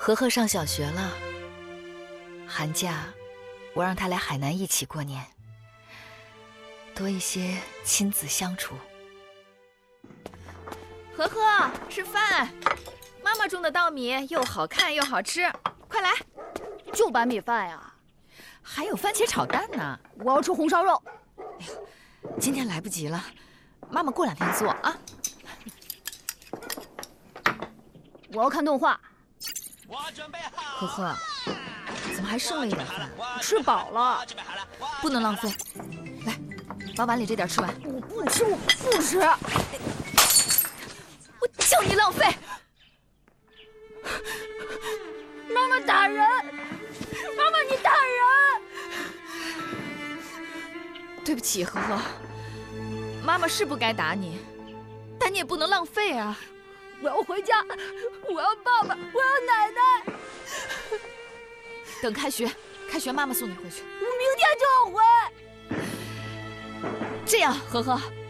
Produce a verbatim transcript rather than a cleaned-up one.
和和上小学了，寒假我让他来海南一起过年，多一些亲子相处。和和，吃饭！妈妈种的稻米又好看又好吃，快来！ 就白米饭呀？ 还有番茄炒蛋呢。 我要吃红烧肉。 哎呦，今天来不及了，妈妈过两天做啊。 我要看动画。 呵呵，怎么还剩了一点饭？ 吃饱了， 不能浪费。来，把碗里这点吃完。 我不吃，我不吃。 我叫你浪费！ 妈妈打人！妈妈，你打人！ 对不起，呵呵，妈妈是不该打你，但你也不能浪费啊。 我要回家，我要爸爸，我要奶奶。 等开学，开学妈妈送你回去。 我明天就要回。 这样，呵呵。